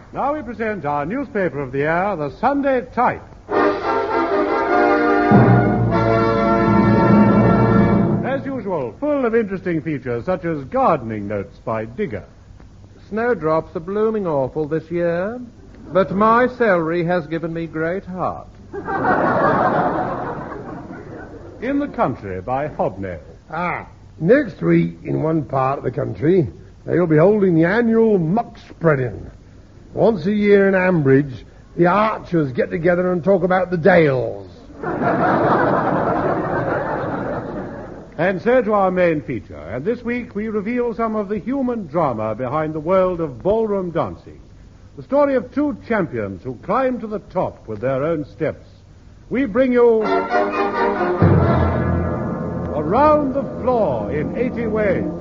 Now we present our newspaper of the year, the Sunday Type. As usual, full of interesting features such as gardening notes by Digger. Snowdrops are blooming awful this year, but my celery has given me great heart. In the Country by Hobnail. Next week, in one part of the country, they'll be holding the annual muck spreading. Once a year in Ambridge, the archers get together and talk about the Dales. And so to our main feature. And this week we reveal some of the human drama behind the world of ballroom dancing. The story of two champions who climb to the top with their own steps. We bring you Around the Floor in 80 Ways.